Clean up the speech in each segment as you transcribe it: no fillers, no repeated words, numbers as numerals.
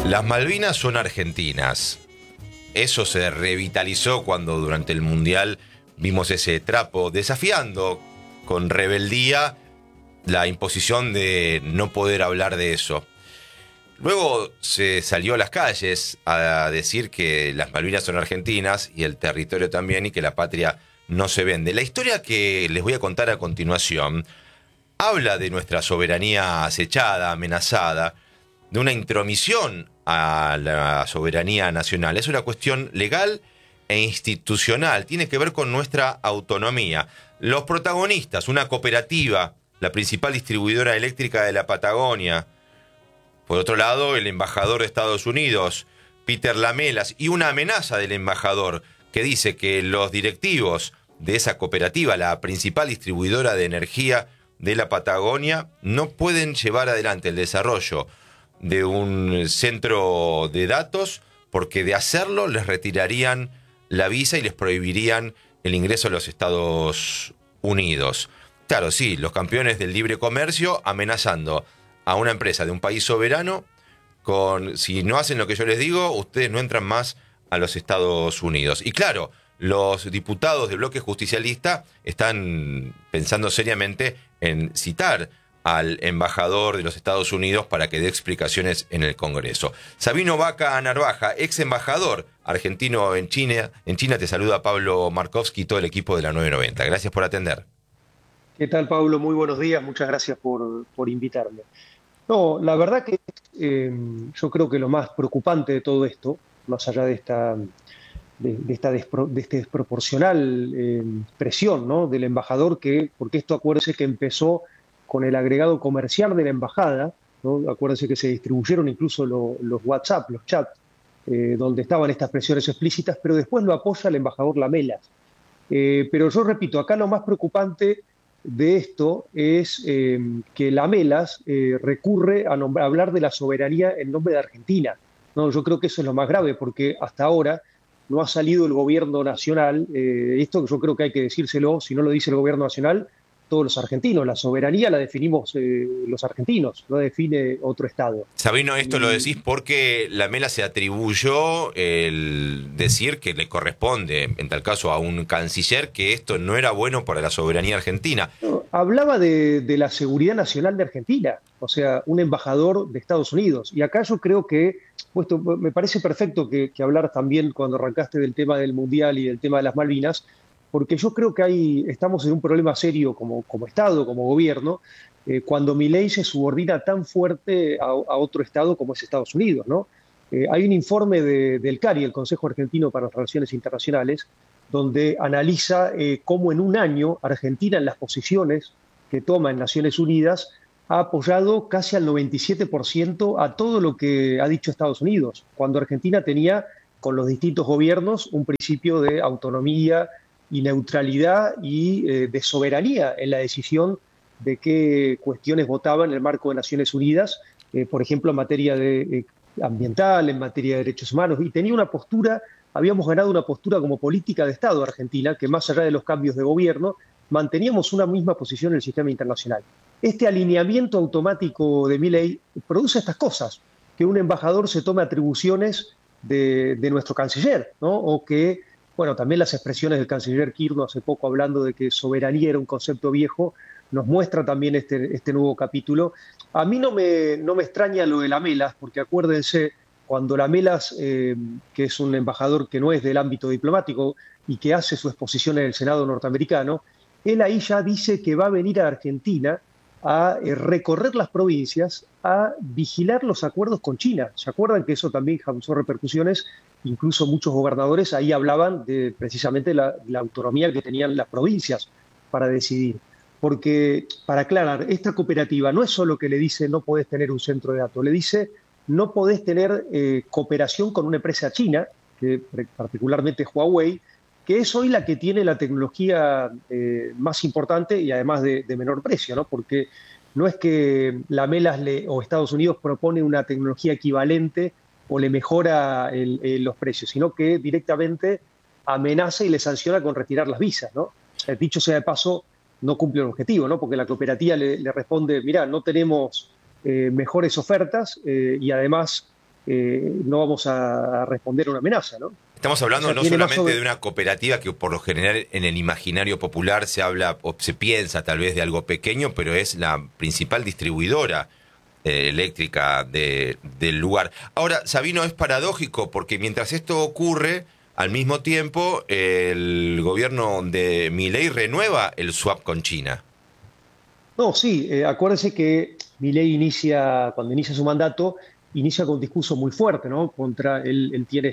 Las Malvinas son argentinas. Eso se revitalizó cuando durante el Mundial vimos ese trapo desafiando con rebeldía la imposición de no poder hablar de eso. Luego se salió a las calles a decir que las Malvinas son argentinas y el territorio también, y que la patria no se vende. La historia que les voy a contar a continuación habla de nuestra soberanía acechada, amenazada, de una intromisión a la soberanía nacional. Es una cuestión legal e institucional, tiene que ver con nuestra autonomía. Los protagonistas, una cooperativa, la principal distribuidora eléctrica de la Patagonia. Por otro lado, el embajador de Estados Unidos, Peter Lamelas, y una amenaza del embajador que dice que los directivos de esa cooperativa, la principal distribuidora de energía de la Patagonia, no pueden llevar adelante el desarrollo de un centro de datos porque de hacerlo les retirarían la visa y les prohibirían el ingreso a los Estados Unidos. Claro, sí, los campeones del libre comercio amenazando a una empresa de un país soberano con: si no hacen lo que yo les digo, ustedes no entran más a los Estados Unidos. Y claro, los diputados del bloque justicialista están pensando seriamente en citar al embajador de los Estados Unidos para que dé explicaciones en el Congreso. Sabino Vaca Narvaja, ex embajador argentino en China, te saluda Pablo Markovsky y todo el equipo de la 990. Gracias por atender. ¿Qué tal, Pablo? Muy buenos días, muchas gracias por invitarme. No, la verdad que yo creo que lo más preocupante de todo esto, más allá de esta desproporcional presión, ¿no?, del embajador, porque esto, acuérdense que empezó con el agregado comercial de la embajada, ¿no? Acuérdense que se distribuyeron incluso los WhatsApp, los chats, donde estaban estas presiones explícitas, pero después lo apoya el embajador Lamelas. Pero yo repito, acá lo más preocupante de esto es que Lamelas recurre a hablar de la soberanía en nombre de Argentina. No, yo creo que eso es lo más grave, porque hasta ahora no ha salido el gobierno nacional. Esto yo creo que hay que decírselo, si no lo dice el gobierno nacional, todos los argentinos. La soberanía la definimos los argentinos, no define otro Estado. Sabino, esto lo decís porque Lamelas se atribuyó el decir que le corresponde, en tal caso, a un canciller, que esto no era bueno para la soberanía argentina. No, hablaba de la seguridad nacional de Argentina, o sea, un embajador de Estados Unidos. Y acá yo creo que, puesto, me parece perfecto que hablar también, cuando arrancaste, del tema del Mundial y del tema de las Malvinas, porque yo creo que estamos en un problema serio como Estado, como gobierno, cuando Milei se subordina tan fuerte a otro Estado como es Estados Unidos, ¿no? Hay un informe del CARI, el Consejo Argentino para las Relaciones Internacionales, donde analiza cómo en un año Argentina, en las posiciones que toma en Naciones Unidas, ha apoyado casi al 97% a todo lo que ha dicho Estados Unidos, cuando Argentina tenía, con los distintos gobiernos, un principio de autonomía y neutralidad y de soberanía en la decisión de qué cuestiones votaba en el marco de Naciones Unidas, por ejemplo, en materia ambiental, en materia de derechos humanos, y tenía una postura, habíamos ganado una postura como política de Estado Argentina, que más allá de los cambios de gobierno, manteníamos una misma posición en el sistema internacional. Este alineamiento automático de Milei produce estas cosas, que un embajador se tome atribuciones de nuestro canciller, ¿no? O que, bueno, también las expresiones del canciller Kirchner hace poco, hablando de que soberanía era un concepto viejo, nos muestra también este nuevo capítulo. A mí no me extraña lo de Lamelas, porque acuérdense, cuando Lamelas, que es un embajador que no es del ámbito diplomático y que hace su exposición en el Senado norteamericano, él ahí ya dice que va a venir a Argentina a recorrer las provincias, a vigilar los acuerdos con China. ¿Se acuerdan que eso también causó repercusiones? Incluso muchos gobernadores ahí hablaban de precisamente la autonomía que tenían las provincias para decidir. Porque, para aclarar, esta cooperativa no es solo que le dice no podés tener un centro de datos, le dice no podés tener cooperación con una empresa china, que particularmente Huawei, que es hoy la que tiene la tecnología más importante y además de menor precio, ¿no? Porque no es que Lamelas o Estados Unidos propone una tecnología equivalente o le mejora los precios, sino que directamente amenaza y le sanciona con retirar las visas, ¿no? Dicho sea de paso, no cumple el objetivo, ¿no? Porque la cooperativa le responde: mirá, no tenemos mejores ofertas y además no vamos a responder a una amenaza, ¿no? Estamos O hablando sea, no tiene más solamente sobre... de una cooperativa que por lo general en el imaginario popular se habla o se piensa tal vez de algo pequeño, pero es la principal distribuidora eléctrica del lugar. Ahora, Sabino, es paradójico porque mientras esto ocurre, al mismo tiempo el gobierno de Milei renueva el swap con China. No, sí, acuérdense que Milei inicia, cuando inicia su mandato, inicia con un discurso muy fuerte, ¿no? Contra él tiene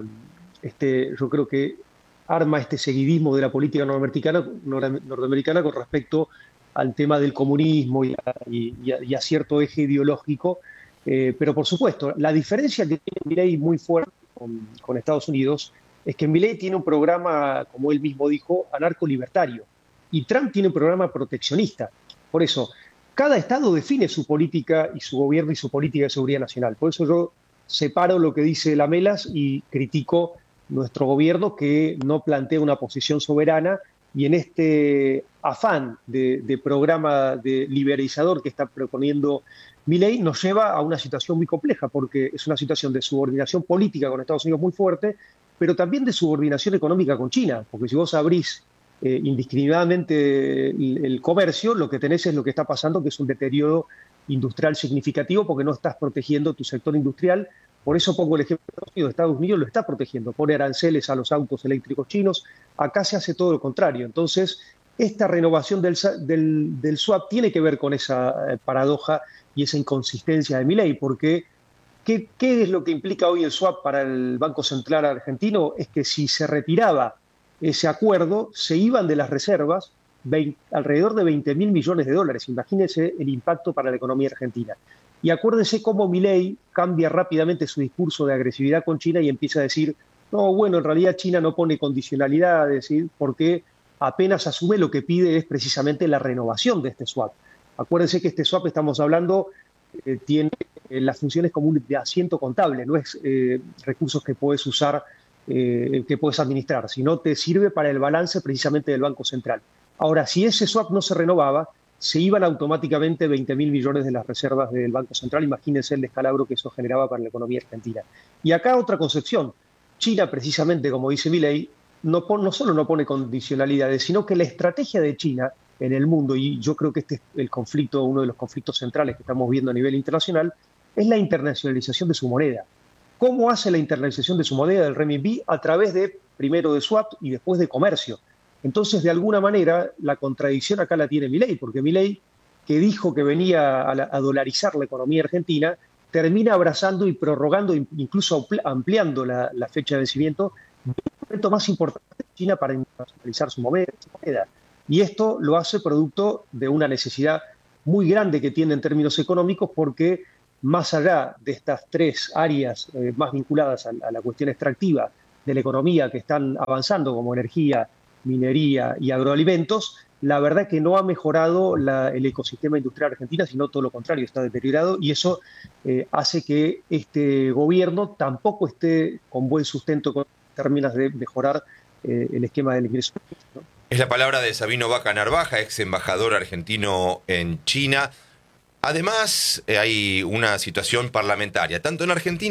yo creo que arma este seguidismo de la política norteamericana con respecto al tema del comunismo y a cierto eje ideológico. Pero por supuesto, la diferencia que tiene Milei muy fuerte con Estados Unidos es que Milei tiene un programa, como él mismo dijo, anarco-libertario, y Trump tiene un programa proteccionista. Por eso, cada estado define su política y su gobierno y su política de seguridad nacional. Por eso yo separo lo que dice Lamelas y critico nuestro gobierno que no plantea una posición soberana y en este afán de programa de liberalizador que está proponiendo Milei nos lleva a una situación muy compleja porque es una situación de subordinación política con Estados Unidos muy fuerte, pero también de subordinación económica con China, porque si vos abrís indiscriminadamente el comercio, lo que tenés es lo que está pasando, que es un deterioro industrial significativo porque no estás protegiendo tu sector industrial. Por eso pongo el ejemplo de Estados Unidos. Estados Unidos lo está protegiendo, pone aranceles a los autos eléctricos chinos. Acá se hace todo lo contrario. Entonces, esta renovación del swap tiene que ver con esa paradoja y esa inconsistencia de Milei, porque ¿qué es lo que implica hoy el swap para el Banco Central argentino? Es que si se retiraba ese acuerdo, se iban de las reservas alrededor de 20 mil millones de dólares. Imagínense el impacto para la economía argentina. Y acuérdense cómo Milei cambia rápidamente su discurso de agresividad con China y empieza a decir, no, bueno, en realidad China no pone condicionalidades, ¿sí? Porque apenas asume lo que pide es precisamente la renovación de este swap. Acuérdense que este swap, estamos hablando, tiene las funciones como un de asiento contable, no es recursos que puedes usar, que puedes administrar, sino te sirve para el balance precisamente del Banco Central. Ahora, si ese swap no se renovaba, se iban automáticamente 20 mil millones de las reservas del Banco Central. Imagínense el descalabro que eso generaba para la economía argentina. Y acá otra concepción. China, precisamente, como dice Milei, no solo no pone condicionalidades, sino que la estrategia de China en el mundo, y yo creo que este es el conflicto, uno de los conflictos centrales que estamos viendo a nivel internacional, es la internacionalización de su moneda. ¿Cómo hace la internalización de su moneda, del renminbi? A través de, primero de swap y después de comercio. Entonces, de alguna manera, la contradicción acá la tiene Milei, porque Milei, que dijo que venía a dolarizar la economía argentina, termina abrazando y prorrogando, incluso ampliando la fecha de vencimiento, del momento más importante de China para internacionalizar su moneda. Y esto lo hace producto de una necesidad muy grande que tiene en términos económicos, porque más allá de estas tres áreas más vinculadas a la cuestión extractiva de la economía que están avanzando, como energía, minería y agroalimentos, la verdad que no ha mejorado el ecosistema industrial argentino, sino todo lo contrario, está deteriorado y eso hace que este gobierno tampoco esté con buen sustento en términos de mejorar el esquema del ingreso, ¿no? Es la palabra de Sabino Vaca Narvaja, ex embajador argentino en China. Además, hay una situación parlamentaria, tanto en Argentina